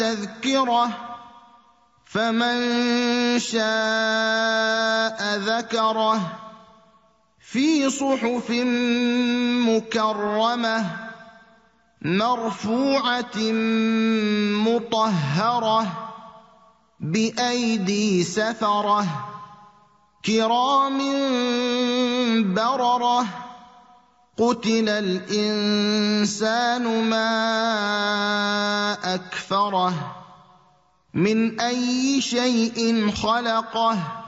تَذْكِرَةً فَمَن شَاءَ ذَكَرَهُ فِي صُحُفٍ مُّكَرَّمَةٍ مَّرْفُوعَةٍ مُّطَهَّرَةٍ بِأَيْدِي سَفَرَةٍ كِرَامٍ بَرَرَةٍ قُتِلَ الْإِنسَانُ مَا أَكْفَرَهُ مِنْ أَيِّ شَيْءٍ خَلَقَهُ